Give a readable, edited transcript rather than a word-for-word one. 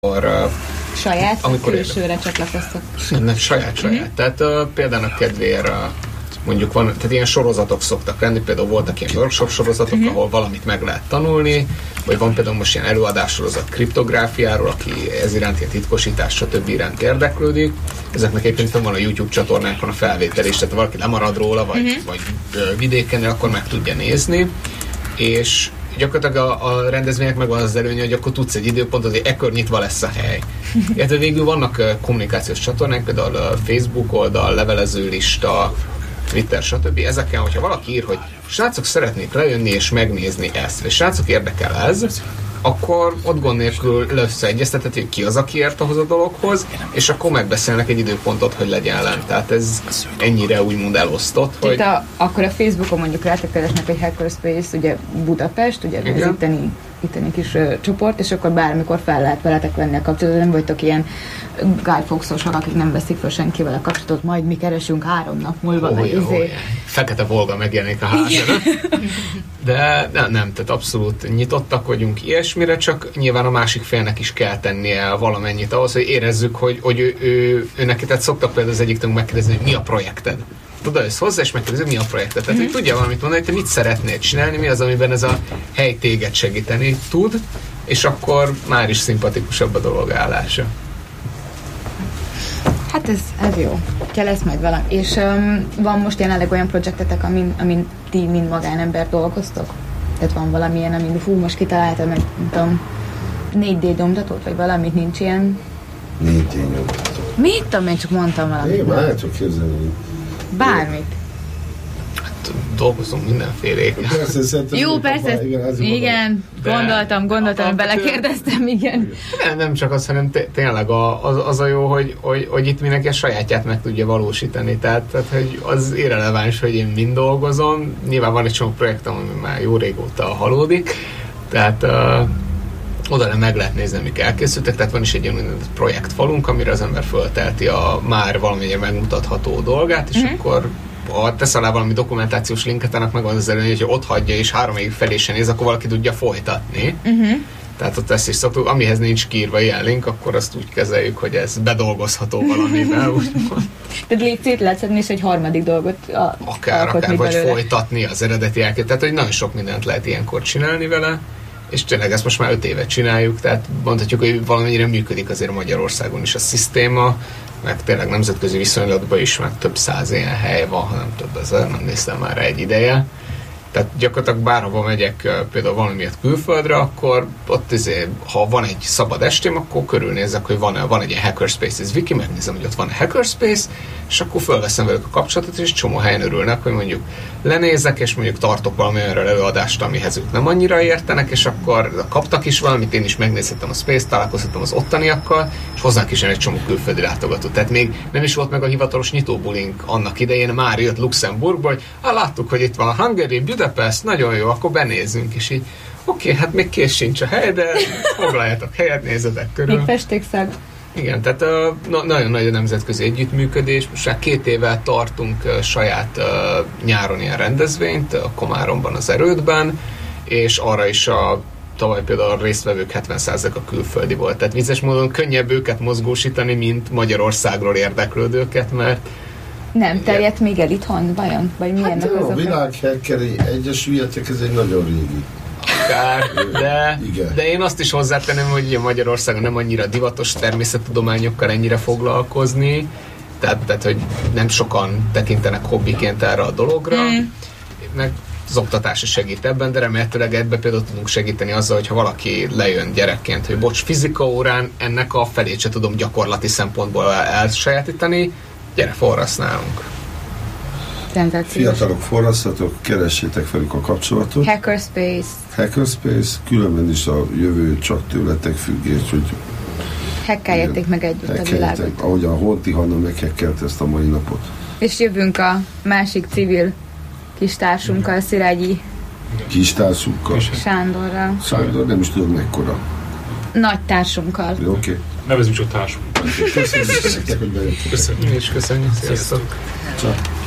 Saját, amikor külsőre csatlakoztak. Nem, saját. Tehát például kedvéért mondjuk van, tehát ilyen sorozatok szoktak lenni, például voltak ilyen workshop sorozatok, ahol valamit meg lehet tanulni, vagy van például most ilyen előadássorozat kriptográfiáról, aki ez iránt ilyen titkosítás, stb. Iránt érdeklődik. Ezeknek egyébként van a YouTube csatornánkon a felvétel is, tehát valaki lemarad róla, vagy vidéken, akkor meg tudja nézni, és gyakorlatilag a rendezvények meg van az előnye, hogy akkor tudsz egy időpontot, hogy ekkor nyitva lesz a hely. Illetve végül vannak kommunikációs csatornák, például a Facebook oldal, levelező lista, Twitter, stb. Ezeken, hogyha valaki ír, hogy srácok, szeretnék lejönni és megnézni ezt, és srácok, érdekel ez, akkor ott gond nélkül összeegyeztethető, hogy ki az, aki ért ahhoz a dologhoz, és akkor megbeszélnek egy időpontot, hogy legyen lent. Tehát ez ennyire úgymond elosztott, hogy... Akkor a Facebookon mondjuk rátok keresnek egy Hackerspace, ugye Budapest, ugye ez itteni kis csoport, és akkor bármikor fel lehet veletek venni a kapcsolatot, nem vagytok ilyen Guy Fawkes-osok, akik nem veszik fel senkivel a kapcsolatot, majd mi keresünk 3 nap múlva. Fekete Volga megjelenik a ház előtt. De nem, tehát abszolút nyitottak vagyunk ilyesmire, csak nyilván a másik félnek is kell tennie valamennyit ahhoz, hogy érezzük, hogy ő neki, tehát szoktak például az egyik tagunk megkérdezni, hogy mi a projekted. Tudod, ezt hozzá, és megkérdezi, mi a projektet. Tehát, hogy tudja valamit mondani, hogy te mit szeretnél csinálni, mi az, amiben ez a hely téged segíteni tud, és akkor már is szimpatikusabb a dolog állása. Hát ez jó. Ha lesz majd valami. És van most jelenleg olyan projektetek, amin ti, mint magánember dolgoztok? Tehát van valamilyen, amin most kitaláltam, nem tudom, 4D nyomtatót, vagy valamit, nincs ilyen? 4D nyomtatót. Mit tudom, én csak mondtam valamit. Én már csak képzelni. Bármit. Hát dolgozunk mindenfélék. Jó, persze. Igen, gondoltam, belekérdeztem, igen. Nem csak az, hanem tényleg az a jó, hogy itt mindenki a sajátját meg tudja valósítani. Tehát hogy az irreleváns, hogy én mind dolgozom. Nyilván van egy csomó projektem, ami már jó régóta halódik. Tehát oda nem meg lehet nézni, amik elkészültek. Tehát van is egy olyan projektfalunk, amire az ember föltelti a már valamilyen megmutatható dolgát, és akkor ha tesz alá valami dokumentációs linket, annak megvan az előnye, hogy ott hagyja, és 3 évig felé se néz, akkor valaki tudja folytatni. Tehát ott ezt is szoktuk, amihez nincs kiírva ilyen link, akkor azt úgy kezeljük, hogy ez bedolgozható valamivel. Tehát létszét lehet szedni, és egy harmadik dolgot akár vagy belőle. Folytatni az eredeti elkét. Tehát, hogy nagyon sok mindent lehet ilyenkor csinálni vele, és tényleg ezt most már 5 évet csináljuk, tehát mondhatjuk, hogy valamennyire működik azért Magyarországon is a szisztéma, meg tényleg nemzetközi viszonylatban is meg több 100 ilyen hely van, hanem több ezer, nem néztem már rá egy ideje. Tehát gyakorlatilag bárhova megyek például valamiért külföldre, akkor ott ha van egy szabad estém, akkor körülnézek, hogy van egy ilyen Hackerspaces wiki, megnézem, hogy ott van egy Hackerspace, és akkor fölveszem velük a kapcsolatot, és csomó helyen örülnek, hogy mondjuk lenézek, és mondjuk tartok valami olyan előadást, amihez ők nem annyira értenek, és akkor kaptak is valamit, én is megnézhettem a Space, találkozhattam az ottaniakkal, és hozzánk is egy csomó külföldi látogató. Tehát még nem is volt meg a hivatalos nyitóbulink annak idején, már jött Luxemburgból, hogy láttuk, hogy itt van Hungary, Budapest, nagyon jó, akkor benézzünk, és így oké, hát még kész sincs a hely, de foglaljátok helyet, nézzetek körül. Még festékszag. Igen, tehát nagyon nagy a nemzetközi együttműködés. Most már 2 éve tartunk saját nyáron ilyen rendezvényt, a Komáromban, az Erődben, és arra is tavaly például a résztvevők 70%-a külföldi volt. Tehát vicces módon könnyebb őket mozgósítani, mint Magyarországról érdeklődőket, mert nem terjedt még el itthon, vajon? Vagy mi ennek az a világ hackeri egyesületek, ez egy nagyon régi. De én azt is hozzátenném, hogy Magyarországon nem annyira divatos természettudományokkal ennyire foglalkozni, tehát hogy nem sokan tekintenek hobbiként erre a dologra, meg az oktatás is segít ebben, de remélhetőleg ebben például tudunk segíteni azzal, hogyha valaki lejön gyerekként, hogy bocs, fizika órán ennek a felét se tudom gyakorlati szempontból elsajátítani, gyere, forrasz nálunk. Fiatalok, forrasztatok, keressétek velük a kapcsolatot. Hackerspace, különben is a jövő csak tőletek függés, hogy hackeljetek meg együtt a világot. Ahogy a Honti Hanna meghackelt ezt a mai napot. És jövünk a másik civil kis társunkkal, Szilágyi kistársunkkal. Sándorral. Sándor, nem is tudom mekkora. Nagy társunkkal. Oké. Nevezünk csak társunk. Köszönjük. Köszönjük. Sziasztok. Csak.